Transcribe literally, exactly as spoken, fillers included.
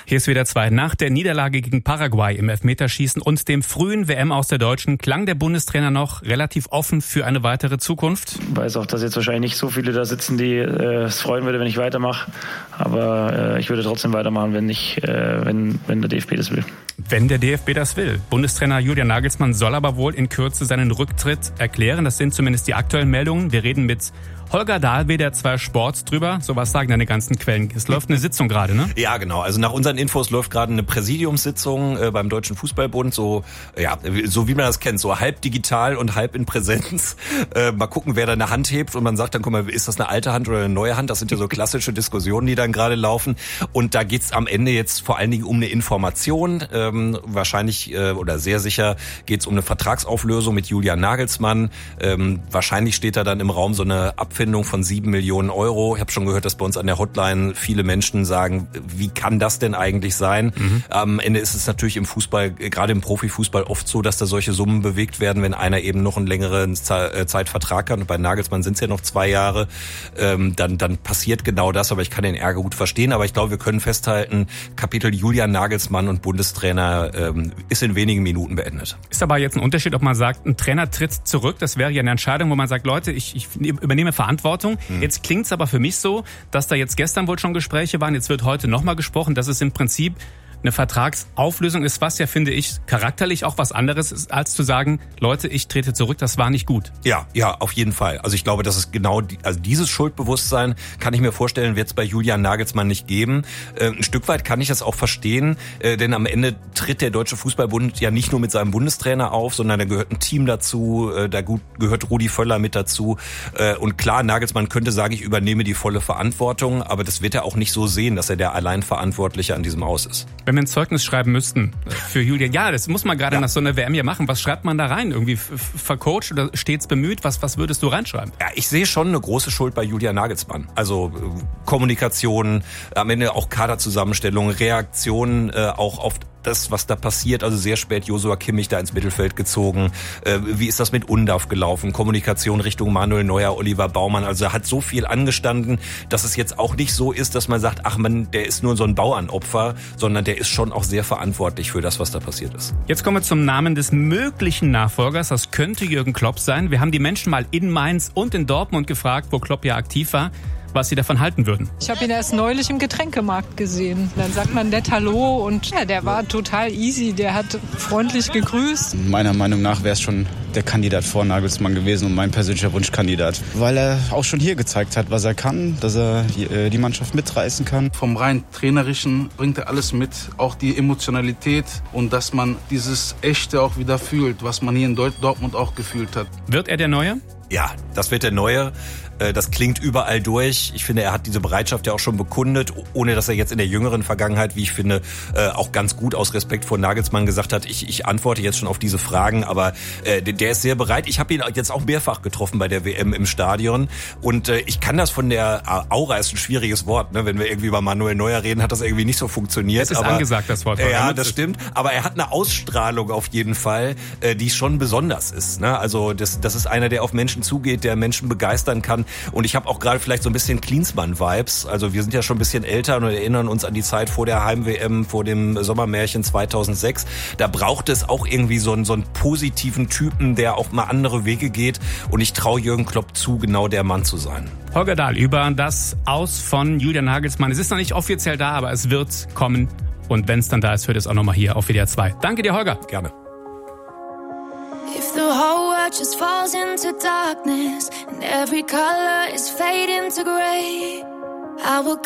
Hier ist wieder zwei. Nach der Niederlage gegen Paraguay im Elfmeterschießen und dem frühen W M aus der Deutschen klang der Bundestrainer noch relativ offen für eine weitere Zukunft. Ich weiß auch, dass jetzt wahrscheinlich nicht so viele da sitzen, die äh, es freuen würde, wenn ich weitermache. Aber äh, ich würde trotzdem weitermachen, wenn ich, äh, wenn, wenn der D F B das will. Wenn der D F B das will. Bundestrainer Julian Nagelsmann soll aber wohl in Kürze seinen Rücktritt erklären. Das sind zumindest die aktuellen Meldungen. Wir reden mit Holger Dahl, W D R zwei Sport, drüber. So was sagen deine ganzen Quellen. Es läuft eine Sitzung gerade, ne? Ja, genau. Also nach unseren Infos läuft gerade eine Präsidiumssitzung äh, beim Deutschen Fußballbund. So, ja, so wie man das kennt. So halb digital und halb in Präsenz. Äh, mal gucken, wer da eine Hand hebt. Und man sagt dann, guck mal, ist das eine alte Hand oder eine neue Hand? Das sind ja so klassische Diskussionen, die dann gerade laufen. Und da geht's am Ende jetzt vor allen Dingen um eine Information. Ähm, wahrscheinlich äh, oder sehr sicher geht's um eine Vertragsauflösung mit Julian Nagelsmann. Ähm, wahrscheinlich steht da dann im Raum so eine Abfindung von sieben Millionen Euro. Ich habe schon gehört, dass bei uns an der Hotline viele Menschen sagen, wie kann das denn eigentlich sein? Mhm. Am Ende ist es natürlich im Fußball, gerade im Profifußball, oft so, dass da solche Summen bewegt werden, wenn einer eben noch einen längeren Zeitvertrag hat. Und bei Nagelsmann sind es ja noch zwei Jahre. Ähm, dann, dann passiert genau das. Aber ich kann den Ärger gut verstehen. Aber ich glaube, wir können festhalten, Kapitel Julian Nagelsmann und Bundestrainer ähm, ist in wenigen Minuten beendet. Ist aber jetzt ein Unterschied, ob man sagt, ein Trainer tritt zurück. Das wäre ja eine Entscheidung, wo man sagt, Leute, ich, ich übernehme Verantwortung. Hm. Jetzt klingt's aber für mich so, dass da jetzt gestern wohl schon Gespräche waren. Jetzt wird heute nochmal gesprochen, dass es im Prinzip eine Vertragsauflösung ist, was ja, finde ich, charakterlich auch was anderes ist, als zu sagen, Leute, ich trete zurück, das war nicht gut. Ja, ja, auf jeden Fall. Also ich glaube, das ist genau, die, also dieses Schuldbewusstsein kann ich mir vorstellen, wird es bei Julian Nagelsmann nicht geben. Äh, ein Stück weit kann ich das auch verstehen, äh, denn am Ende tritt der Deutsche Fußballbund ja nicht nur mit seinem Bundestrainer auf, sondern da gehört ein Team dazu, äh, da gut, gehört Rudi Völler mit dazu. Äh, und klar, Nagelsmann könnte sagen, ich übernehme die volle Verantwortung, aber das wird er auch nicht so sehen, dass er der Alleinverantwortliche an diesem Aus ist. Wenn wir ein Zeugnis schreiben müssten für Julian, ja, das muss man gerade ja. nach so einer W M ja machen. Was schreibt man da rein? Irgendwie vercoacht oder stets bemüht? Was, was würdest du reinschreiben? Ja, ich sehe schon eine große Schuld bei Julian Nagelsmann. Also äh, Kommunikation, am Ende auch Kaderzusammenstellung, Reaktionen äh, auch auf das, was da passiert, also sehr spät Joshua Kimmich da ins Mittelfeld gezogen. Äh, wie ist das mit Undav gelaufen? Kommunikation Richtung Manuel Neuer, Oliver Baumann. Also er hat so viel angestanden, dass es jetzt auch nicht so ist, dass man sagt, ach man, der ist nur so ein Bauernopfer, sondern der ist schon auch sehr verantwortlich für das, was da passiert ist. Jetzt kommen wir zum Namen des möglichen Nachfolgers. Das könnte Jürgen Klopp sein. Wir haben die Menschen mal in Mainz und in Dortmund gefragt, wo Klopp ja aktiv war, was sie davon halten würden. Ich habe ihn erst neulich im Getränkemarkt gesehen. Dann sagt man nett Hallo und ja, der war total easy, der hat freundlich gegrüßt. Meiner Meinung nach wäre es schon der Kandidat vor Nagelsmann gewesen und mein persönlicher Wunschkandidat. Weil er auch schon hier gezeigt hat, was er kann, dass er die Mannschaft mitreißen kann. Vom rein Trainerischen bringt er alles mit, auch die Emotionalität und dass man dieses Echte auch wieder fühlt, was man hier in Dortmund auch gefühlt hat. Wird er der Neue? Ja, das wird der Neue. Das klingt überall durch. Ich finde, er hat diese Bereitschaft ja auch schon bekundet, ohne dass er jetzt in der jüngeren Vergangenheit, wie ich finde, auch ganz gut aus Respekt vor Nagelsmann gesagt hat, ich, ich antworte jetzt schon auf diese Fragen, aber der ist sehr bereit. Ich habe ihn jetzt auch mehrfach getroffen bei der W M im Stadion und ich kann das von der Aura, ist ein schwieriges Wort, ne? Wenn wir irgendwie über Manuel Neuer reden, hat das irgendwie nicht so funktioniert. Es ist aber, angesagt, das Wort. Ja, das stimmt, aber er hat eine Ausstrahlung auf jeden Fall, die schon besonders ist. Ne? Also das, das ist einer, der auf Menschen zugeht, der Menschen begeistern kann. Und ich habe auch gerade vielleicht so ein bisschen Klinsmann-Vibes. Also wir sind ja schon ein bisschen älter und erinnern uns an die Zeit vor der Heim-W M, vor dem Sommermärchen zweitausendsechs. Da braucht es auch irgendwie so einen, so einen positiven Typen, der auch mal andere Wege geht. Und ich traue Jürgen Klopp zu, genau der Mann zu sein. Holger Dahl über das Aus von Julian Nagelsmann. Es ist noch nicht offiziell da, aber es wird kommen. Und wenn es dann da ist, hört es auch nochmal hier auf W D R zwei. Danke dir, Holger. Gerne. If the whole world just falls into darkness and every color is fading to gray, I will